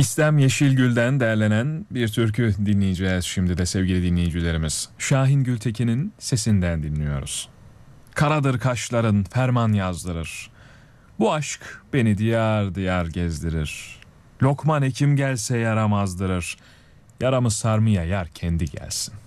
İslam Yeşilgül'den derlenen bir türkü dinleyeceğiz şimdi de sevgili dinleyicilerimiz. Şahin Gültekin'in sesinden dinliyoruz. Karadır kaşların ferman yazdırır. Bu aşk beni diyar diyar gezdirir. Lokman hekim gelse yaram azdırır. Yaramı sarmaya yar kendi gelsin.